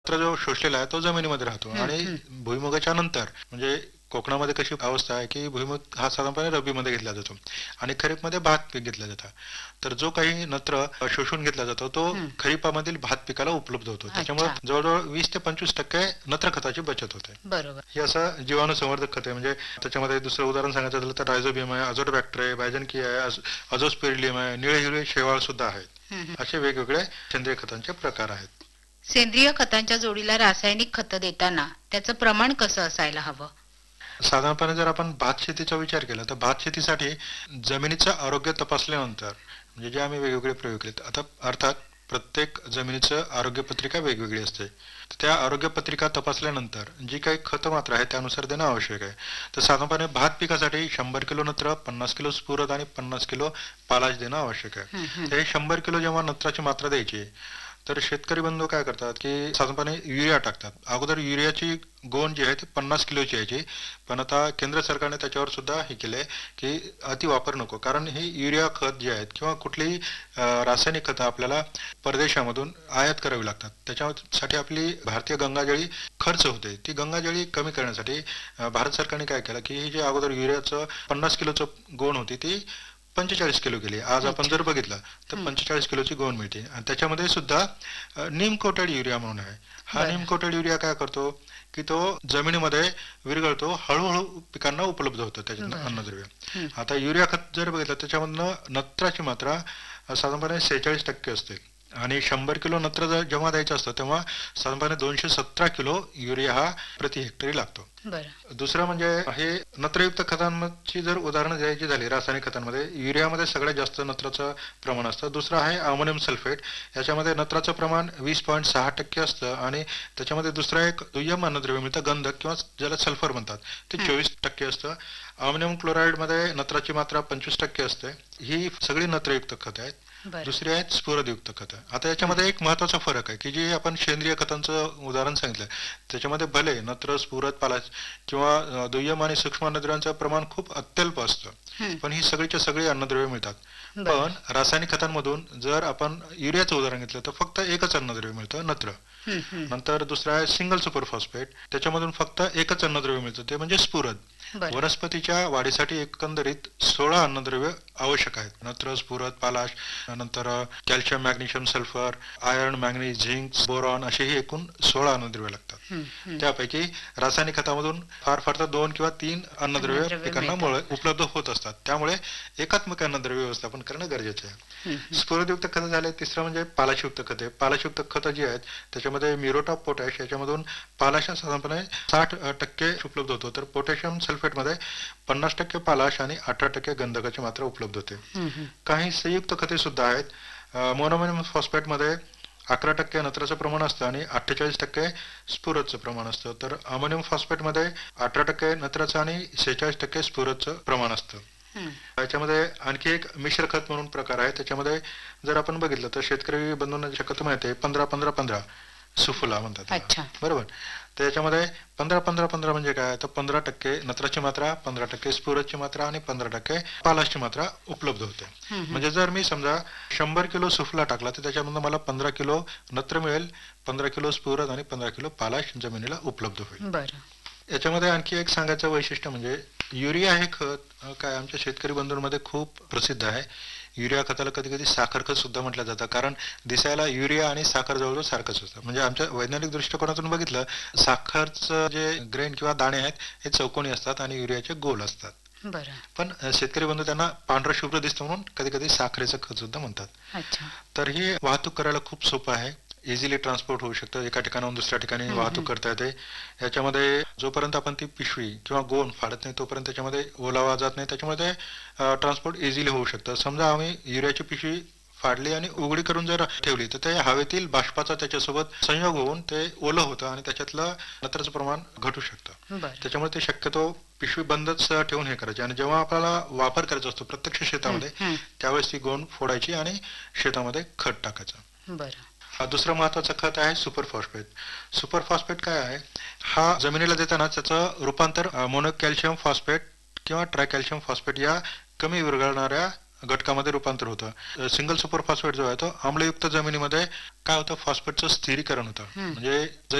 नत्र जो शोषलेला आहे तो जमिनीमध्ये राहतो आणि भुईमुगाच्या नंतर म्हणजे कोकणामध्ये कशी अवस्था आहे की भुईमुग हा साधारणपणे रब्बीमध्ये घेतला जातो आणि खरीपमध्ये भात पीक घेतलं जातं. तर जो काही नत्र शोषून घेतला जातो तो खरीपामधील भात पिकाला उपलब्ध होतो. त्याच्यामुळे अच्छा. जवळजवळ 20 ते 25% नत्र खताची बचत होते. बरोबर. हे असं जीवाणू संवर्धक खत आहे. म्हणजे त्याच्यामध्ये दुसरं उदाहरण सांगायचं झालं तर रायझोबियम आहे, अझोटबॅक्टर आहे, बायझेनकी आहे, अझोस्पेरिलियम आहे, निळे हिरवे शेवाळ सुद्धा आहेत. असे वेगवेगळे सेंद्रिय खतांचे प्रकार आहेत. सेंद्रिय खतांच्या जोडीला रासायनिक खतं देताना त्याचं प्रमाण कसं असायला हवं? साधारणपणे जर आपण भात शेतीचा विचार केला तर भात शेतीसाठी जमिनीचं आरोग्य तपासल्यानंतर म्हणजे जे आम्ही वेगवेगळे प्रयोग केलेत. आता अर्थात प्रत्येक जमिनीचं आरोग्य पत्रिका वेगवेगळी असते. त्या आरोग्य पत्रिका तपासल्यानंतर जी काही खत मात्रा आहे त्यानुसार देणं आवश्यक आहे. तर साधारणपणे भात पिकासाठी 100 किलो नत्र, 50 किलो स्फुरद आणि 50 किलो पालाश देणं आवश्यक आहे. तर हे 100 किलो जेव्हा नत्राची मात्रा द्यायची तर शेतकरी बंधू काय करतात की साधारणपणे युरिया टाकतात. अगोदर युरियाची गोण जी आहे ती 50 किलोची यायची, पण आता केंद्र सरकारने त्याच्यावर सुद्धा हे केलंय की अति वापर नको, कारण हे युरिया खत जे आहेत किंवा कुठलीही रासायनिक खतं आपल्याला परदेशामधून आयात करावी लागतात. त्याच्यासाठी आपली भारतीय गंगाजळी खर्च होते. ती गंगाजळी कमी करण्यासाठी भारत सरकारने काय केलं की ही जी अगोदर युरियाचं 50 किलोचं गोण होती ती 45 किलो केली. आज आपण अच्छा. जर बघितलं तर 45 किलोची गोण मिळते आणि त्याच्यामध्ये सुद्धा नीम कोटेड युरिया म्हणून आहे. हा नीम बरं. कोटेड युरिया काय करतो की तो जमिनीमध्ये विरघळतो, हळूहळू पिकांना उपलब्ध होतं त्याच्यातनं बरं. अन्नद्रव्य. आता युरिया खत जर बघितलं त्याच्यामधनं नत्राची मात्रा साधारणपणे 46% असते आणि 100 किलो नत्र जेव्हा द्यायचं असतं तेव्हा साधारणपणे 217 किलो युरिया हा प्रति हेक्टरी लागतो. बरं. दुसरं म्हणजे हे नत्रयुक्त खतांची जर उदाहरणं द्यायची झाली रासायनिक खतांमध्ये युरियामध्ये सगळ्यात जास्त नत्राचं प्रमाण असतं. दुसरं आहे अमोनियम सल्फेट. याच्यामध्ये नत्राचं प्रमाण 20.6% असतं आणि त्याच्यामध्ये दुसरं एक दुय्यम अन्नद्रव्य मिळतं गंधक किंवा ज्याला सल्फर म्हणतात ते 24% असतं. अमोनियम क्लोराईडमध्ये नत्राची मात्रा 25% असते. ही सगळी नत्रयुक्त खतं आहेत. बरं. दुसरी आहेत स्फुरदयुक्त खतं. आता याच्यामध्ये एक महत्वाचा फरक आहे की जे आपण सेंद्रिय खतांचं उदाहरण सांगितलं त्याच्यामध्ये भले नत्र, स्फुरद, पालाश किंवा दुय्यम आणि सूक्ष्म अन्नद्रव्यांचं प्रमाण खूप अत्यल्प असतं, पण ही सगळीच्या सगळी अन्नद्रव्य मिळतात. बरं. पण रासायनिक खतांमधून जर आपण युरियाचं उदाहरण घेतलं तर फक्त एकच अन्नद्रव्य मिळतं, नत्र. नंतर दुसरं आहे सिंगल सुपर फॉस्फेट. त्याच्यामधून फक्त एकच अन्नद्रव्य मिळतं ते म्हणजे स्फुरद. बरं. वनस्पतीच्या वाढीसाठी एकंदरीत 16 अन्नद्रव्य आवश्यक आहेत. नत्र, स्फुरद, पालाश, नंतर calcium, magnesium, sulphur, iron, manganese, zinc, boron असे ही एकूण 16 अन्नद्रव्य लागतात. त्यापैकी रासायनिक खतामधून फार फार तर 2 किंवा 3 अन्नद्रव्य अन्नद्रव्य पिकांना मिळतात. उपलब्ध होत असतात. त्यामुळे एकात्मक अन्नद्रव्य व्यवस्थापन करणं गरजेचं आहे. स्फुरदयुक्त खतं झाले. तिसरं म्हणजे पालाशयुक्त खते. पालाशयुक्त खतं जी आहेत त्याच्यामध्ये म्युरेट ऑफ पोटॅश याच्यामधून पालाश साधारणपणे 60% उपलब्ध होतो, तर पोटॅशियम सल्फेटमध्ये 50% पालाश आणि 18% गंधकाची मात्रा उपलब्ध होते. काही संयुक्त खते सुद्धा आहेत. मोनोअमोनियम फॉस्फेटमध्ये 11% नत्राचं प्रमाण असतं आणि 48% स्फुरदचं प्रमाण असतं. तर अमोनियम फॉस्फेटमध्ये 18% नत्राचं आणि 46% स्फुरदचं प्रमाण असतं. याच्यामध्ये आणखी एक मिश्र खत म्हणून प्रकार आहे. त्याच्यामध्ये जर आपण बघितलं तर शेतकरी बंधूंना शक्यतो माहिती आहे 15-15-15 सुफला म्हणतात त्याला. अच्छा. बरोबर. तर याच्यामध्ये 15-15-15 म्हणजे काय, तर 15% नत्राची मात्रा, 15% स्फुरदची मात्रा आणि 15% पालाशची मात्रा उपलब्ध होते. म्हणजे जर मी समजा 100 किलो सुफला टाकला तर त्याच्यामधून मला 15 किलो नत्र मिळेल, 15 किलो स्फुरद आणि 15 किलो पालाश जमिनीला उपलब्ध होईल. बरं. याच्यामध्ये आणखी एक सांगायचं वैशिष्ट्य म्हणजे युरिया हे खत काय आमच्या शेतकरी बंधूंमध्ये खूप प्रसिद्ध आहे. युरिया खताला कधी कधी साखर खत सुद्धा म्हटलं जातं, कारण दिसायला युरिया आणि साखर जवळजवळ सारखंच असतं. म्हणजे आमच्या वैज्ञानिक दृष्टिकोनातून बघितलं साखरचं जे ग्रेन किंवा दाणे आहेत हे चौकोनी असतात आणि युरियाचे गोल असतात. बरं. पण शेतकरी बंधू त्यांना पांढरं शुभ्र दिसतं म्हणून कधी कधी साखरेचं खत सुद्धा म्हणतात. अच्छा. तर ही वाहतूक करायला खूप सोपं आहे. इझिली ट्रान्सपोर्ट होऊ शकतं, एका ठिकाणाहून दुसऱ्या ठिकाणी वाहतूक करता येते. याच्यामध्ये जोपर्यंत आपण ती पिशवी किंवा गोण फाडत नाही तोपर्यंत त्याच्यामध्ये ओलावा जात नाही, त्याच्यामध्ये ट्रान्सपोर्ट इझिली होऊ शकतं. समजा आम्ही युरियाची पिशवी फाडली आणि उघडी करून जर ठेवली तर ते हवेतील बाष्पाचा त्याच्यासोबत संयोग होऊन ते ओलं होतं आणि त्याच्यातलं नत्राचं प्रमाण घटू शकतं. बरं. त्याच्यामुळे ते शक्यतो पिशवी बंदच ठेवून हे करायचे आणि जेव्हा आपल्याला वापर करायचा असतो प्रत्यक्ष शेतामध्ये त्यावेळेस ती गोण फोडायची आणि शेतामध्ये खत टाकायचं. बरं. दुसरं महत्वाचं खत आहे सुपर फॉस्फेट. सुपर फॉस्फेट काय आहे, हा जमिनीला देताना त्याचं रूपांतर मोनो कॅल्शियम फॉस्फेट किंवा ट्रायकॅल्शियम फॉस्फेट या कमी विरघळणाऱ्या घटकामध्ये रूपांतर होतं. सिंगल सुपर फॉस्फेट जो आहे तो आम्लयुक्त जमिनीमध्ये काय होतं, फॉस्फेटचं स्थिरीकरण होतं. हम्म. म्हणजे जरी